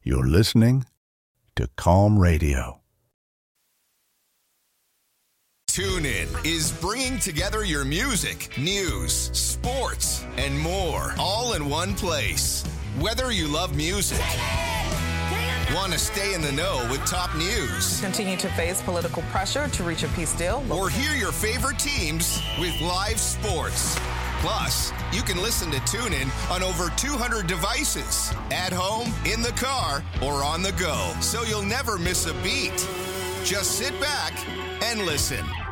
You're listening to Calm Radio. TuneIn is bringing together your music, news, sports, and more, all in one place. Whether you love music, want to stay in the know with top news, continue to face political pressure to reach a peace deal, or hear your favorite teams with live sports. Plus, you can listen to TuneIn on over 200 devices, at home, in the car, or on the go, so you'll never miss a beat. Just sit back and listen.